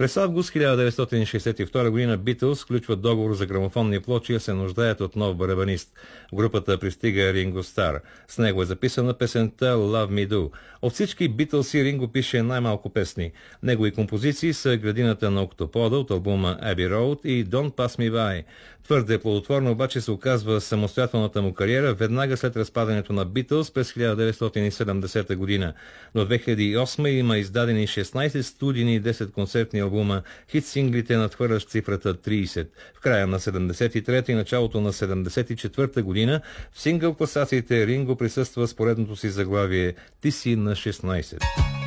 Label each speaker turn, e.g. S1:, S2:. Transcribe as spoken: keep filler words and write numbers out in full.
S1: През август хиляда деветстотин шейсет и втора година Beatles сключват договор за грамофонни плочи, а се нуждаят от нов барабанист. В групата пристига Ринго Стар. С него е записана песента Love Me Do. От всички Битлси Ринго пише най-малко песни. Негови композиции са Градината на октопода от албума Abbey Road и Don't Pass Me By. Твърде плодотворно обаче се оказва самостоятелната му кариера веднага след разпадането на Beatles през хиляда деветстотин и седемдесета година. До две хиляди и осма има издадени шестнайсет студийни и десет концертни албума, хит-синглите надхвърлящ цифрата трийсет. В края на седемдесет и трета и началото на седемдесет и четвърта година в сингъл класациите Ринго присъства с поредното си заглавие «Ти си на шестнайсет».